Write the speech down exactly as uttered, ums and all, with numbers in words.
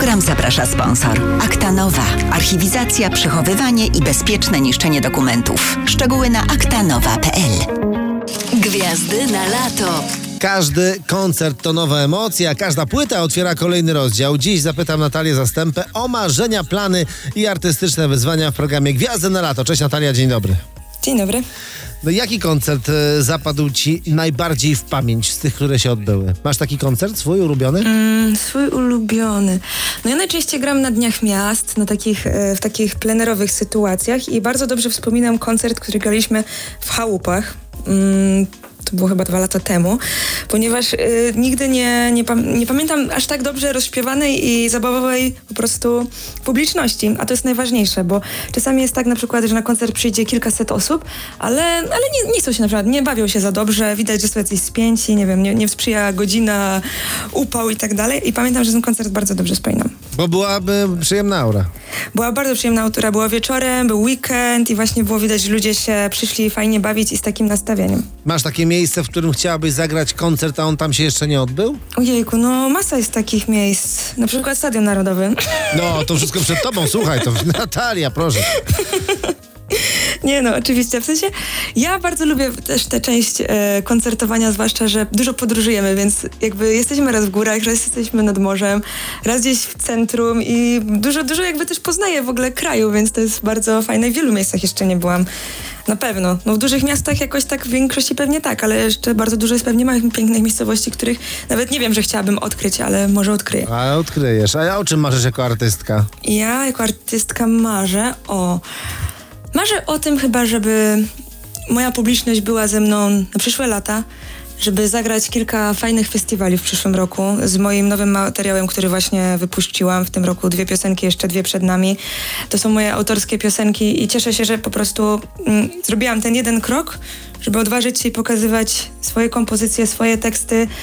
program zaprasza sponsor. Akta-Nowa. Archiwizacja, przechowywanie i bezpieczne niszczenie dokumentów. Szczegóły na akta nowa kropka p l. Gwiazdy na lato. Każdy koncert to nowa emocja, każda płyta otwiera kolejny rozdział. Dziś zapytam Natalię Zastępę o marzenia, plany i artystyczne wyzwania w programie Gwiazdy na lato. Cześć Natalia, dzień dobry. Dzień dobry. No jaki koncert e, zapadł Ci najbardziej w pamięć z tych, które się odbyły? Masz taki koncert swój ulubiony? Mm, swój ulubiony. No ja najczęściej gram na Dniach Miast, na takich, e, w takich plenerowych sytuacjach i bardzo dobrze wspominam koncert, który graliśmy w chałupach. Mm, To było chyba dwa lata temu, ponieważ y, nigdy nie, nie, pam- nie pamiętam aż tak dobrze rozśpiewanej i zabawowej po prostu publiczności, a to jest najważniejsze, bo czasami jest tak na przykład, że na koncert przyjdzie kilkaset osób, ale, ale nie, nie chcą się na przykład, nie bawią się za dobrze, widać, że są jacyś spięci, nie wiem, nie, nie sprzyja godzina, upał i tak dalej i pamiętam, że ten koncert bardzo dobrze wspominam. Bo byłaby przyjemna aura. Była bardzo przyjemna autora, była wieczorem, był weekend i właśnie było widać, że ludzie się przyszli fajnie bawić i z takim nastawieniem. Masz takie miejsce, w którym chciałabyś zagrać koncert, a on tam się jeszcze nie odbył? Ojejku, no masa jest takich miejsc. Na przykład Stadion Narodowy. No, to wszystko przed tobą, słuchaj, to Natalia, proszę. Nie no, oczywiście. W sensie ja bardzo lubię też tę część e, koncertowania, zwłaszcza, że dużo podróżujemy, więc jakby jesteśmy raz w górach, raz jesteśmy nad morzem, raz gdzieś w centrum i dużo, dużo jakby też poznaję w ogóle kraju, więc to jest bardzo fajne. W wielu miejscach jeszcze nie byłam. Na pewno. No w dużych miastach jakoś tak w większości pewnie tak, ale jeszcze bardzo dużo jest pewnie małych, pięknych miejscowości, których nawet nie wiem, że chciałabym odkryć, ale może odkryję. A odkryjesz. A ja o czym marzysz jako artystka? Ja jako artystka marzę o... Marzę o tym chyba, żeby moja publiczność była ze mną na przyszłe lata, żeby zagrać kilka fajnych festiwali w przyszłym roku z moim nowym materiałem, który właśnie wypuściłam w tym roku. Dwie piosenki, jeszcze dwie przed nami. To są moje autorskie piosenki i cieszę się, że po prostu mm, zrobiłam ten jeden krok, żeby odważyć się i pokazywać swoje kompozycje, swoje teksty